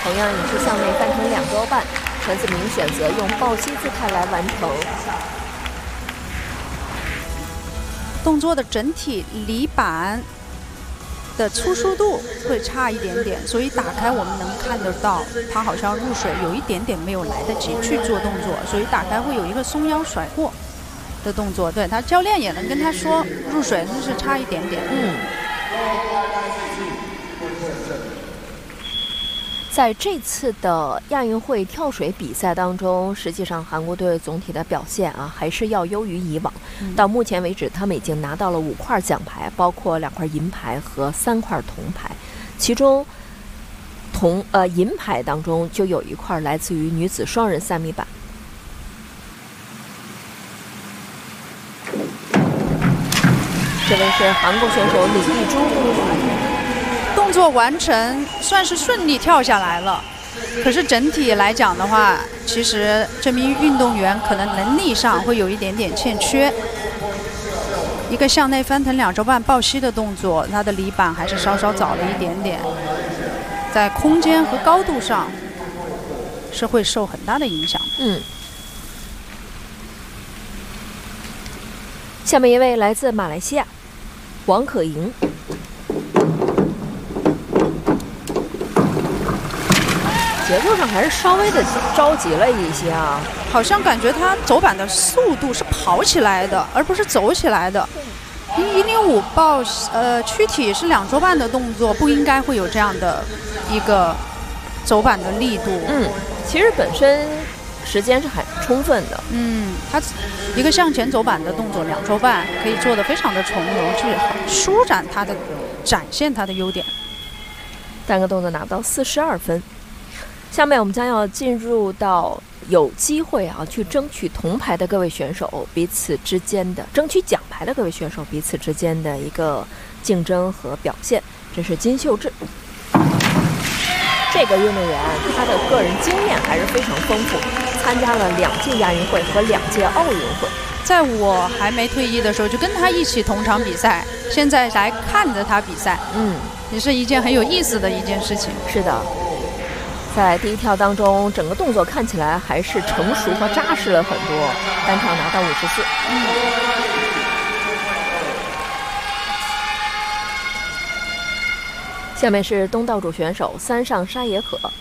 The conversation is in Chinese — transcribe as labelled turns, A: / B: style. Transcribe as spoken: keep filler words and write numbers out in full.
A: 同样也是向内翻成两周半，陈子明选择用抱膝姿态来完成。
B: 动作的整体离板的粗疏度会差一点点，所以打开我们能看得到，他好像入水有一点点没有来得及去做动作，所以打开会有一个松腰甩过的动作。对他教练也能跟他说，入水就是差一点点。
A: 嗯。在这次的亚运会跳水比赛当中，实际上韩国队总体的表现啊，还是要优于以往。嗯、到目前为止，他们已经拿到了五块奖牌，包括两块银牌和三块铜牌。其中，铜呃银牌当中就有一块来自于女子双人三米板。这位是韩国选手李丽珠。
B: 动作完成算是顺利跳下来了，可是整体来讲的话，其实这名运动员可能能力上会有一点点欠缺。一个向内翻腾两周半抱膝的动作，他的离板还是稍稍早了一点点，在空间和高度上是会受很大的影响。
A: 嗯。下面一位来自马来西亚，王可盈。节奏上还是稍微的着急了一些啊，
B: 好像感觉他走板的速度是跑起来的，而不是走起来的。一零五抱呃躯体是两周半的动作，不应该会有这样的一个走板的力度。
A: 嗯，其实本身时间是很充分的。
B: 嗯，他一个向前走板的动作，两周半可以做得非常的从容，去舒展他的展现他的优点。
A: 单个动作拿到四十二分。下面我们将要进入到有机会啊去争取铜牌的各位选手彼此之间的争取奖牌的各位选手彼此之间的一个竞争和表现。这是金秀智，这个运动员他的个人经验还是非常丰富，参加了两届亚运会和两届奥运会。
B: 在我还没退役的时候就跟他一起同场比赛，现在来看着他比赛，嗯，也是一件很有意思的一件事情。
A: 是的。在第一跳当中，整个动作看起来还是成熟和扎实了很多，单跳拿到五十四。嗯。下面是东道主选手三上沙野可。